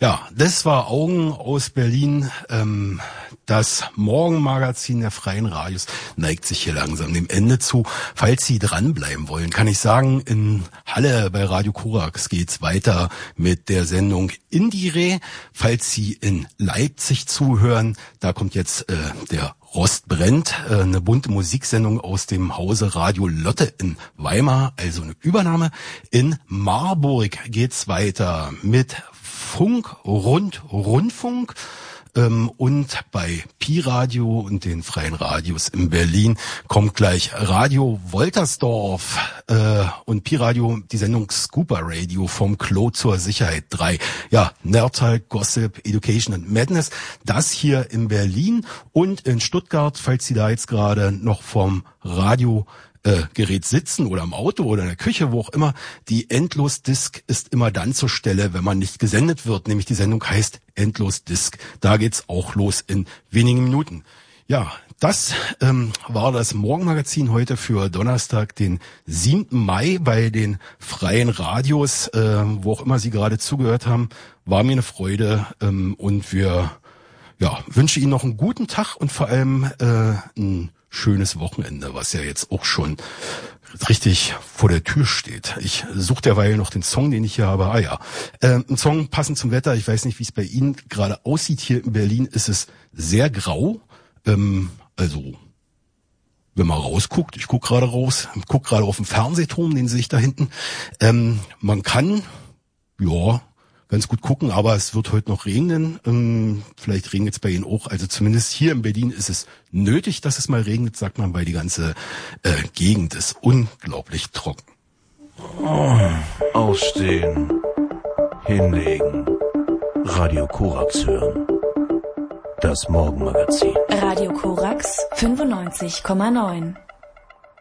Ja, das war Augen aus Berlin. Das Morgenmagazin der Freien Radios neigt sich hier langsam dem Ende zu. Falls Sie dranbleiben wollen, kann ich sagen, in Halle bei Radio Korax geht's weiter mit der Sendung Indire. Falls Sie in Leipzig zuhören, da kommt jetzt der Rost brennt, eine bunte Musiksendung aus dem Hause Radio Lotte in Weimar, also eine Übernahme. In Marburg geht's weiter mit Rundfunk. Und bei Pi-Radio und den Freien Radios in Berlin kommt gleich Radio Woltersdorf und Pi-Radio, die Sendung Scooper Radio vom Klo zur Sicherheit 3. Ja, Nerdtalk, Gossip, Education and Madness. Das hier in Berlin und in Stuttgart, falls Sie da jetzt gerade noch vom Radio Gerät sitzen oder im Auto oder in der Küche, wo auch immer. Die Endlosdisk ist immer dann zur Stelle, wenn man nicht gesendet wird, nämlich die Sendung heißt Endlosdisk. Da geht's auch los in wenigen Minuten. Ja, das war das Morgenmagazin heute für Donnerstag, den 7. Mai bei den Freien Radios, wo auch immer Sie gerade zugehört haben. War mir eine Freude und wir wünsche Ihnen noch einen guten Tag und vor allem ein schönes Wochenende, was ja jetzt auch schon richtig vor der Tür steht. Ich suche derweil noch den Song, den ich hier habe. Ein Song passend zum Wetter. Ich weiß nicht, wie es bei Ihnen gerade aussieht. Hier in Berlin ist es sehr grau. Also, wenn man rausguckt, ich gucke gerade raus, gucke gerade auf den Fernsehturm, den sehe ich da hinten. Man kann, ganz gut gucken, aber es wird heute noch regnen. Vielleicht regnet es bei Ihnen auch. Also zumindest hier in Berlin ist es nötig, dass es mal regnet, sagt man, weil die ganze Gegend ist unglaublich trocken. Aufstehen, hinlegen, Radio Korax hören. Das Morgenmagazin. Radio Korax 95,9.